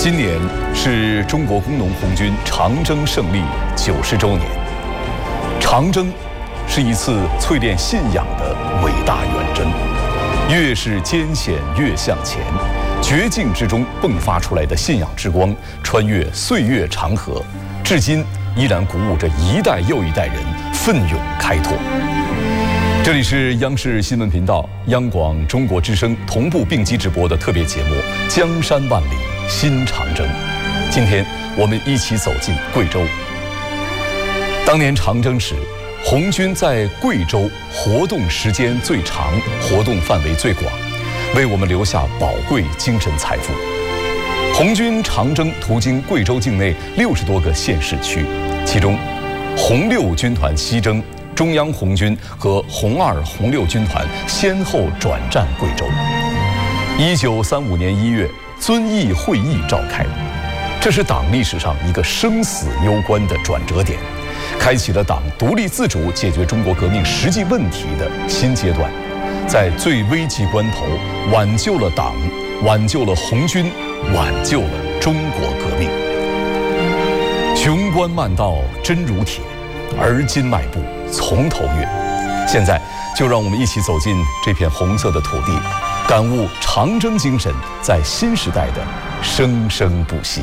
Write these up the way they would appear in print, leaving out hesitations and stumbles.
今年是中国工农红军长征胜利90周年。长征是一次淬炼信仰的伟大远征，越是艰险越向前，绝境之中迸发出来的信仰之光，穿越岁月长河，至今依然鼓舞着一代又一代人奋勇开拓。这里是央视新闻频道、央广中国之声同步并机直播的特别节目《江山万里新长征》。今天我们一起走进贵州。当年长征时，红军在贵州活动时间最长，活动范围最广，为我们留下宝贵精神财富。红军长征途经贵州境内60多个县市区，其中红六军团西征，中央红军和红二、红六军团先后转战贵州。1935年1月，遵义会议召开，这是党历史上一个生死攸关的转折点，开启了党独立自主解决中国革命实际问题的新阶段，在最危急关头挽救了党，挽救了红军，挽救了中国革命。雄关漫道真如铁，而今迈步从头越。现在就让我们一起走进这片红色的土地，感悟长征精神在新时代的生生不息。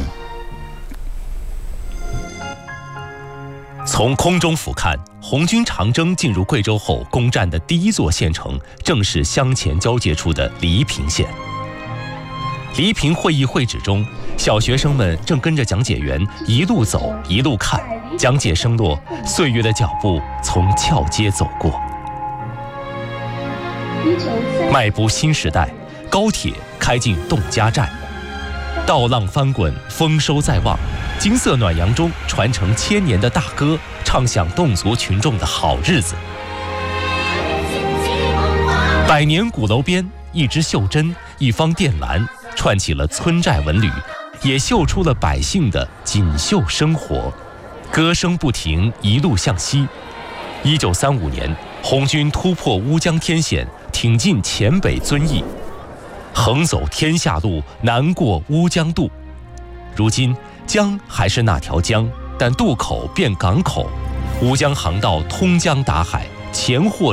从空中俯瞰，红军长征进入贵州后攻占的第一座县城，正是湘黔交界处的黎平县。黎平会议会址中，小学生们正跟着讲解员一路走一路看，讲解声落，岁月的脚步从桥街走过。迈步新时代，高铁开进侗家寨，稻浪翻滚，丰收在望，金色暖阳中传承1000年的大歌，唱响侗族群众的好日子。百年鼓楼边，一支袖珍，一方靛蓝，串起了村寨文旅，也绣出了百姓的锦绣生活。歌声不停，一路向西。1935年，红军突破乌江天险，挺进黔北遵义，横走天下路，难过乌江渡。如今江还是那条江，但渡口变港口，乌江航道通江达海，钱货